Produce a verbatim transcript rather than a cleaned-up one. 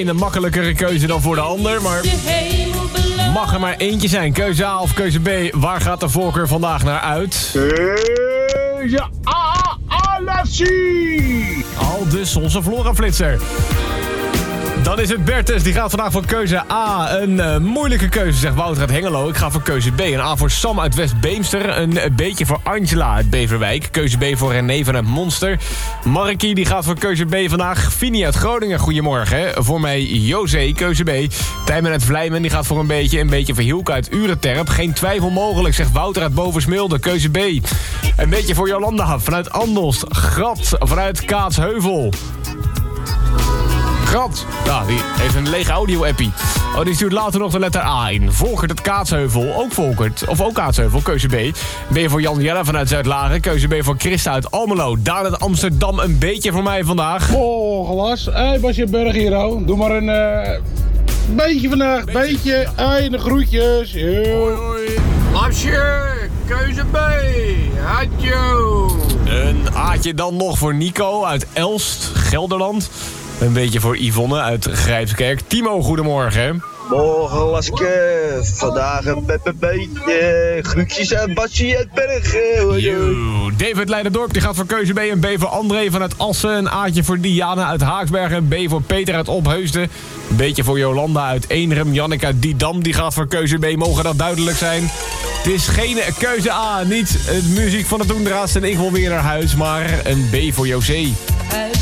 een makkelijkere keuze dan voor de ander, maar mag er maar eentje zijn. Keuze A of keuze B, waar gaat de voorkeur vandaag naar uit? Keuze A, Alessi! Al dus onze Flora-flitser. Dan is het Bertus, die gaat vandaag voor keuze A. Een uh, moeilijke keuze, zegt Wouter uit Hengelo. Ik ga voor keuze B. Een A voor Sam uit West-Beemster. Een beetje voor Angela uit Beverwijk. Keuze B voor René vanuit Monster. Markie, die gaat voor keuze B vandaag. Fini uit Groningen, goedemorgen. Hè. Voor mij José, keuze B. Tijmen uit Vlijmen, die gaat voor een beetje. Een beetje voor Hielke uit Urenterp. Geen twijfel mogelijk, zegt Wouter uit Bovensmilde. Keuze B. Een beetje voor Jolanda vanuit Andelst. Grat vanuit Kaatsheuvel. Grat. Nou, die heeft een lege audio-appie. Oh, die stuurt later nog de letter A in. Volkert het Kaatsheuvel. Ook Volkert. Of ook Kaatsheuvel. Keuze B. B voor Jan Jelle vanuit Zuid-Laren. Keuze B voor Christa uit Almelo. Daan uit Amsterdam. Een beetje voor mij vandaag. Oh, glas. Hé, hey, Basje Berg hier, oh. Doe maar een uh, beetje vandaag. Beetje. beetje. Hey, de groetjes. Yo. Hoi, hoi. Lasje, keuze B. Hadjo. Een A'tje dan nog voor Nico uit Elst, Gelderland. Een beetje voor Yvonne uit Grijpskerk. Timo, goedemorgen. Morgen, Laske. Vandaag een beetje groetjes uit Basje uit Berg. Yo. David Leiderdorp die gaat voor keuze B. Een B voor André vanuit Assen. Een A'tje voor Diana uit Haaksbergen. Een B voor Peter uit Opheusden. Een beetje voor Jolanda uit Eenrum. Janneke uit Didam die gaat voor keuze B. Mogen dat duidelijk zijn? Het is geen keuze A. Niet het muziek van de Toendra's en ik wil weer naar huis. Maar een B voor José.